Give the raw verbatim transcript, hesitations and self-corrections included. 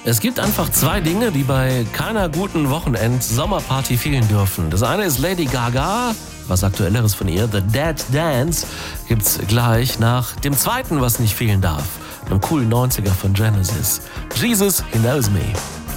Es gibt einfach zwei Dinge, die bei keiner guten Wochenend-Sommerparty fehlen dürfen. Das eine ist Lady Gaga. Was Aktuelleres von ihr, The Dead Dance, gibt's gleich nach dem zweiten, was nicht fehlen darf. Einem coolen neunziger von Genesis. Jesus, He Knows Me.